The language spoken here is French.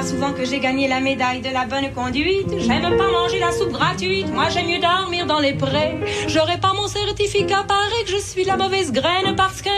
souvent que j'ai gagné la médaille de la bonne conduite. J'aime pas manger la soupe gratuite, moi j'aime mieux dormir dans les prés. J'aurais pas mon certificat, paraît que je suis la mauvaise graine parce que